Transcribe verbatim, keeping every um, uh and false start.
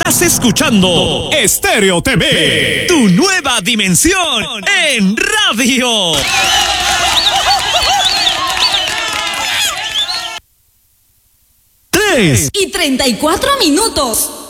Estás escuchando Estéreo T V, tu nueva dimensión en radio. Tres y treinta y cuatro minutos.